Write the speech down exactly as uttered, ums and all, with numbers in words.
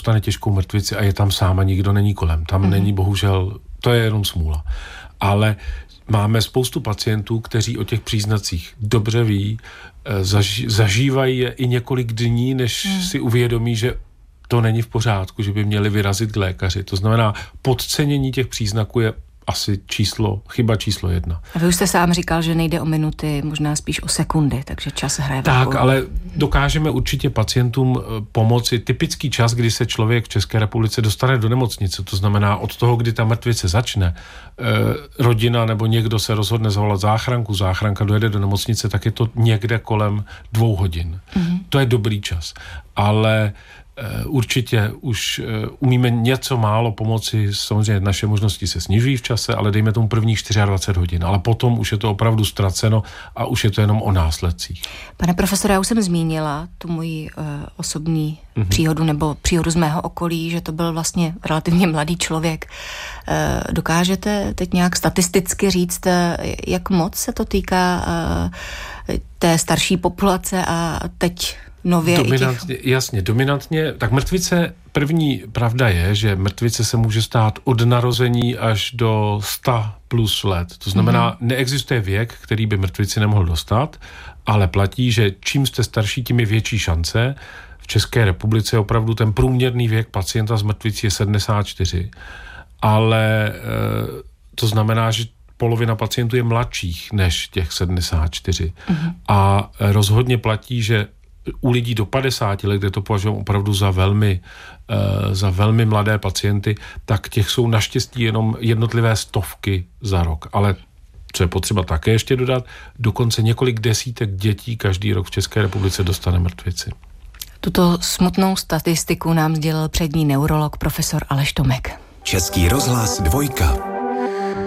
dostane těžkou mrtvici a je tam sám a nikdo není kolem. Tam mm-hmm. není bohužel, to je jenom smůla. Ale máme spoustu pacientů, kteří o těch příznacích dobře ví, zaži, zažívají je i několik dní, než mm. si uvědomí, že to není v pořádku, že by měli vyrazit k lékaři. To znamená, podcenění těch příznaků je asi číslo, chyba číslo jedna. A vy už jste sám říkal, že nejde o minuty, možná spíš o sekundy, takže čas hraje tak, velkou. ale dokážeme určitě pacientům pomoci. Typický čas, kdy se člověk v České republice dostane do nemocnice, to znamená od toho, kdy ta mrtvice začne, eh, rodina nebo někdo se rozhodne zavolat záchranku, záchranka dojede do nemocnice, tak je to někde kolem dvou hodin. Mm-hmm. To je dobrý čas. Ale určitě už umíme něco málo pomoci, samozřejmě naše možnosti se snižují v čase, ale dejme tomu prvních dvacet čtyři hodin, ale potom už je to opravdu ztraceno a už je to jenom o následcích. Pane profesore, já už jsem zmínila tu moji uh, osobní mm-hmm. příhodu nebo příhodu z mého okolí, že to byl vlastně relativně mladý člověk. Uh, dokážete teď nějak statisticky říct, uh, jak moc se to týká uh, té starší populace a teď nově dominantně, těch... Jasně, dominantně. Tak mrtvice, první pravda je, že mrtvice se může stát od narození až do sto plus let. To znamená, mm-hmm. neexistuje věk, který by mrtvici nemohl dostat, ale platí, že čím jste starší, tím je větší šance. V České republice opravdu ten průměrný věk pacienta s mrtvicí je sedmdesát čtyři, ale e, to znamená, že polovina pacientů je mladších než těch sedmdesát čtyři. Mm-hmm. A rozhodně platí, že u lidí do padesáti let, kde to považujeme opravdu za velmi, uh, za velmi mladé pacienty, tak těch jsou naštěstí jenom jednotlivé stovky za rok. Ale co je potřeba také ještě dodat, dokonce několik desítek dětí každý rok v České republice dostane mrtvici. Tuto smutnou statistiku nám sdělil přední neurolog profesor Aleš Tomek. Český rozhlas dvojka.